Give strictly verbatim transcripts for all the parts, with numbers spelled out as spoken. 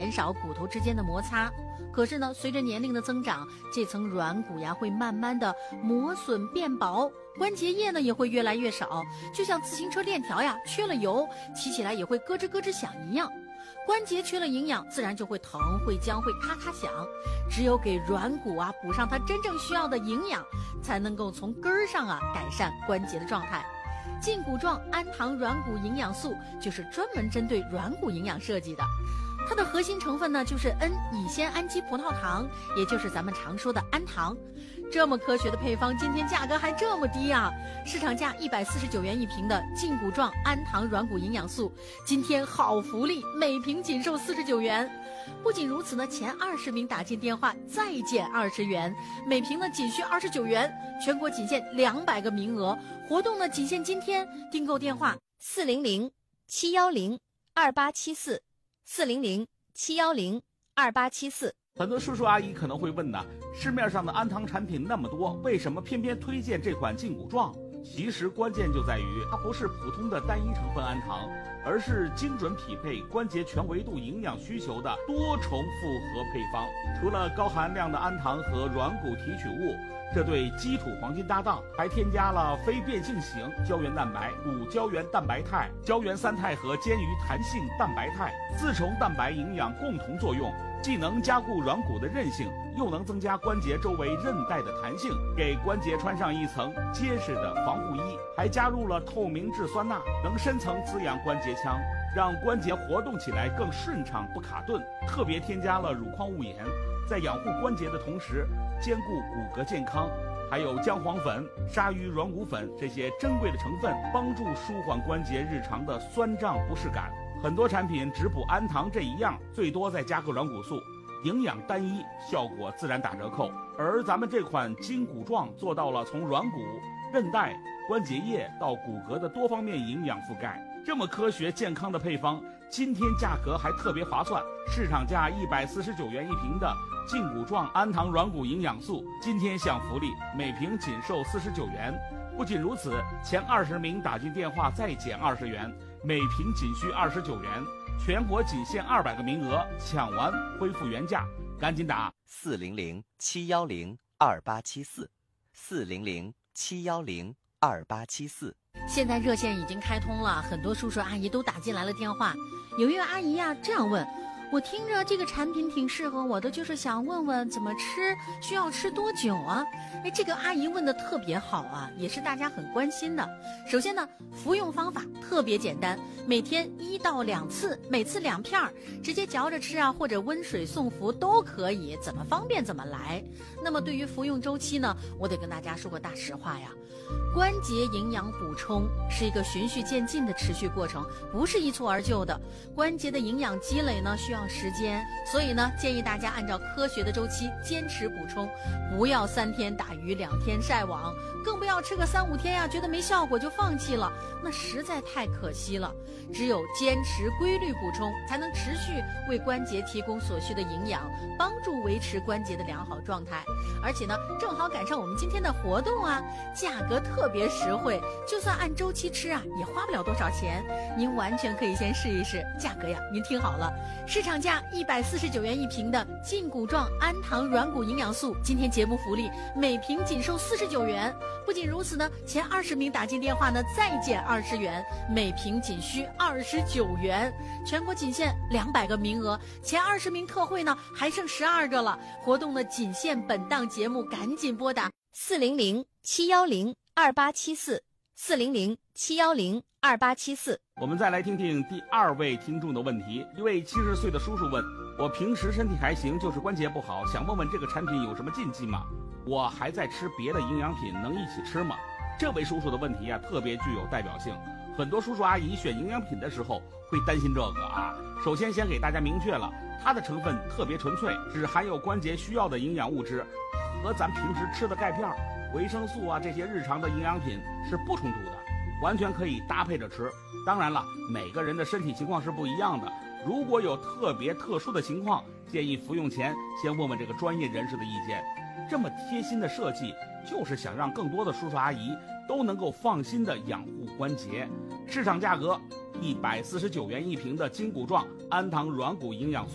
减少骨头之间的摩擦。可是呢，随着年龄的增长，这层软骨呀会慢慢的磨损变薄，关节液呢也会越来越少，就像自行车链条呀缺了油，骑起来也会咯吱咯吱响一样。关节缺了营养，自然就会疼、会僵、会咔咔响。只有给软骨啊补上它真正需要的营养，才能够从根儿上啊改善关节的状态。胫骨状氨糖软骨营养素就是专门针对软骨营养设计的。它的核心成分呢，就是 N 乙酰氨基葡萄糖，也就是咱们常说的氨糖。这么科学的配方，今天价格还这么低啊！市场价一百四十九元一瓶的胫骨状氨糖软骨营养素，今天好福利，每瓶仅售四十九元。不仅如此呢，前二十名打进电话再减二十元，每瓶呢仅需二十九元，全国仅限两百个名额，活动呢仅限今天。订购电话四零零七幺零二八七四。四零零七幺零二八七四。 很多叔叔阿姨可能会问呢，市面上的氨糖产品那么多，为什么偏偏推荐这款胫骨状？其实关键就在于它不是普通的单一成分氨糖，而是精准匹配关节全维度营养需求的多重复合配方。除了高含量的氨糖和软骨提取物，这对基础黄金搭档，还添加了非变性型胶原蛋白、骨胶原蛋白肽、胶原三肽和坚鱼弹性蛋白肽四重蛋白营养共同作用，既能加固软骨的韧性，又能增加关节周围韧带的弹性，给关节穿上一层结实的防护衣。还加入了透明质酸钠，能深层滋养关节腔，让关节活动起来更顺畅不卡顿。特别添加了乳矿物盐，在养护关节的同时兼顾骨骼健康。还有姜黄粉、鲨鱼软骨粉这些珍贵的成分，帮助舒缓关节日常的酸胀不适感。很多产品只补氨糖这一样，最多再加个软骨素，营养单一，效果自然打折扣。而咱们这款胫骨状做到了从软骨、韧带、关节液到骨骼的多方面营养覆盖。这么科学健康的配方，今天价格还特别划算，市场价一百四十九元一瓶的胫骨状氨糖软骨营养素，今天享福利，每瓶仅售四十九元。不仅如此，前二十名打进电话再减二十元，每瓶仅需二十九元，全国仅限二百个名额，抢完恢复原价，赶紧打四零零七幺零二八七四，四零零七幺零二八七四。 现在热线已经开通了，很多叔叔阿姨都打进来了电话。有一位阿姨呀、啊、这样问，我听着这个产品挺适合我的，就是想问问怎么吃，需要吃多久啊？哎，这个阿姨问的特别好啊，也是大家很关心的。首先呢，服用方法特别简单，每天一到两次，每次两片儿，直接嚼着吃啊，或者温水送服都可以，怎么方便怎么来。那么对于服用周期呢，我得跟大家说个大实话呀，关节营养补充是一个循序渐进的持续过程，不是一蹴而就的。关节的营养积累呢需要时间，所以呢建议大家按照科学的周期坚持补充，不要三天打鱼两天晒网，更不要吃个三五天呀、啊、觉得没效果就放弃了，那实在太可惜了。只有坚持规律补充，才能持续为关节提供所需的营养，帮助维持关节的良好状态。而且呢正好赶上我们今天的活动啊，价格特别实惠，就算按周期吃啊也花不了多少钱，您完全可以先试一试。价格呀您听好了，市场价一百四十九元一瓶的胫骨状氨糖软骨营养素，今天节目福利每瓶仅售四十九元。不仅如此呢，前二十名打进电话呢再减二十元，每瓶仅需二十九元，全国仅限两百个名额，前二十名特惠呢还剩十二个了，活动呢仅限本档节目，赶紧拨打四零零七幺零二八七四，四零零七幺零二八七四。 我们再来听听第二位听众的问题。一位七十岁的叔叔问，我平时身体还行，就是关节不好，想问问这个产品有什么禁忌吗？我还在吃别的营养品，能一起吃吗？这位叔叔的问题啊特别具有代表性，很多叔叔阿姨选营养品的时候会担心这个啊。首先先给大家明确了，它的成分特别纯粹，只含有关节需要的营养物质，和咱平时吃的钙片、维生素啊这些日常的营养品是不冲突的，完全可以搭配着吃。当然了，每个人的身体情况是不一样的，如果有特别特殊的情况，建议服用前先问问这个专业人士的意见。这么贴心的设计，就是想让更多的叔叔阿姨都能够放心的养护关节。市场价格一百四十九元一瓶的胫骨状氨糖软骨营养素，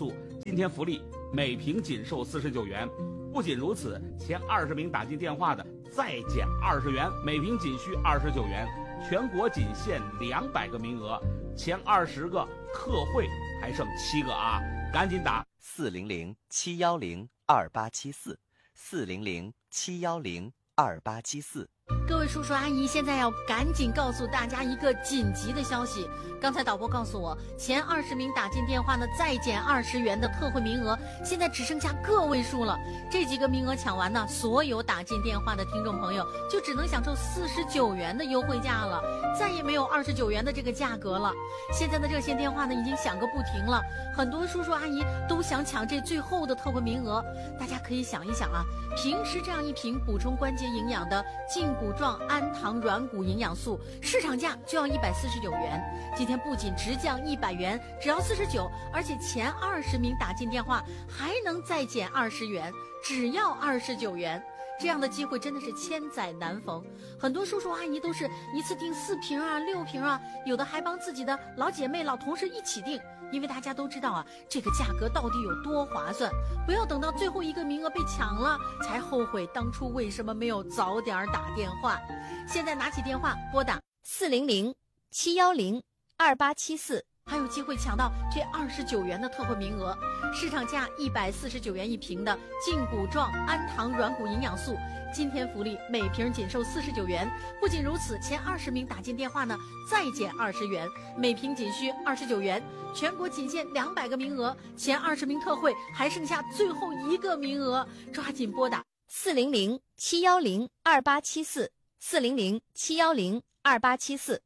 今天福利每瓶仅售四十九元。不仅如此，前二十名打进电话的再减二十元，每瓶仅需二十九元。全国仅限两百个名额，前二十个特惠还剩七个啊！赶紧打四零零七幺零二八七四，四零零七幺零二八七四。 各位叔叔阿姨，现在要赶紧告诉大家一个紧急的消息。刚才导播告诉我，前二十名打进电话呢，再减二十元的特惠名额，现在只剩下个位数了。这几个名额抢完呢，所有打进电话的听众朋友就只能享受四十九元的优惠价了，再也没有二十九元的这个价格了。现在的热线电话呢，已经响个不停了，很多叔叔阿姨都想抢这最后的特惠名额。大家可以想一想啊，平时这样一瓶补充关节营养的胫骨状氨糖软骨营养素，市场价就要一百四十九元，今天不仅直降一百元，只要四十九，而且前二十名打进电话还能再减二十元，只要二十九元。这样的机会真的是千载难逢，很多叔叔阿姨都是一次订四瓶啊、六瓶啊，有的还帮自己的老姐妹、老同事一起订，因为大家都知道啊，这个价格到底有多划算。不要等到最后一个名额被抢了，才后悔当初为什么没有早点打电话。现在拿起电话拨打四零零七幺零二八七四。 还有机会抢到这二十九元的特惠名额，市场价一百四十九元一瓶的胫骨状氨糖软骨营养素，今天福利每瓶仅售四十九元。不仅如此，前二十名打进电话呢，再减二十元，每瓶仅需二十九元。全国仅限两百个名额，前二十名特惠还剩下最后一个名额，抓紧拨打四零零七幺零二八七四，四零零七幺零二八七四。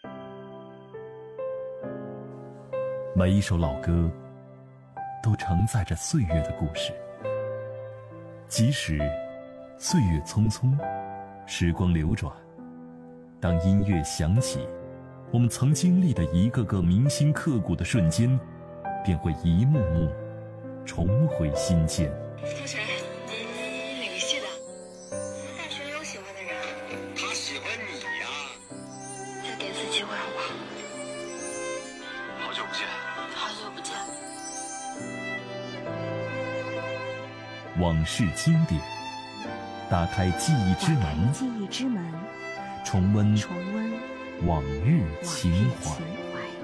每一首老歌都承载着岁月的故事，即使岁月匆匆，时光流转，当音乐响起，我们曾经历的一个个铭心刻骨的瞬间便会一幕幕重回心间。 同学，你哪个系的？大学有喜欢的人？ 他喜欢你呀。 再给次机会好不好？ 好久不见。 好久不见。 往事经典，打开记忆之门， 记忆之门， 重温重温往日情怀。